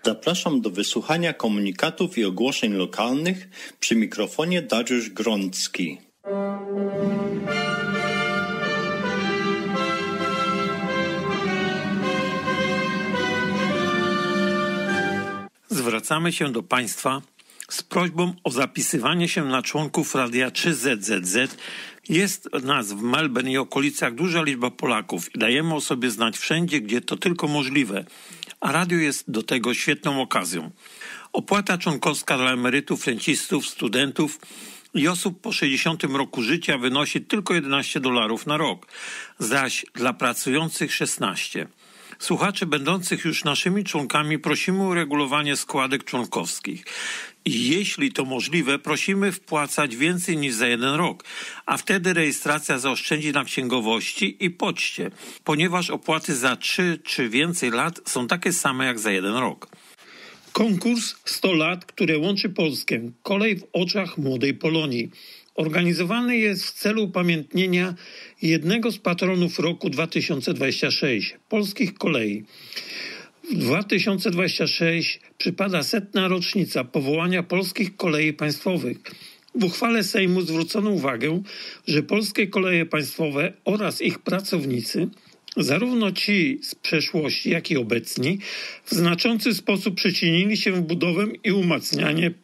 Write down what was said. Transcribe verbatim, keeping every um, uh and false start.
Zapraszam do wysłuchania komunikatów i ogłoszeń lokalnych przy mikrofonie Dariusz Grącki. Zwracamy się do Państwa z prośbą o zapisywanie się na członków Radia trzy zet zet zet. Jest nas w Melbourne i okolicach duża liczba Polaków i dajemy o sobie znać wszędzie, gdzie to tylko możliwe, a radio jest do tego świetną okazją. Opłata członkowska dla emerytów, rencistów, studentów i osób po sześćdziesiątym roku życia wynosi tylko jedenaście dolarów na rok, zaś dla pracujących szesnaście. Słuchaczy będących już naszymi członkami prosimy o uregulowanie składek członkowskich. I jeśli to możliwe, prosimy wpłacać więcej niż za jeden rok, a wtedy rejestracja zaoszczędzi na księgowości i poczcie, ponieważ opłaty za trzy czy więcej lat są takie same jak za jeden rok. Konkurs sto lat, które łączy Polskę. Kolej w oczach młodej Polonii. Organizowany jest w celu upamiętnienia jednego z patronów roku dwa tysiące dwudziestego szóstego, polskich kolei. W dwa tysiące dwudziestym szóstym przypada setna rocznica powołania polskich kolei państwowych. W uchwale Sejmu zwrócono uwagę, że polskie koleje państwowe oraz ich pracownicy, zarówno ci z przeszłości, jak i obecni, w znaczący sposób przyczynili się w budowę i umacnianie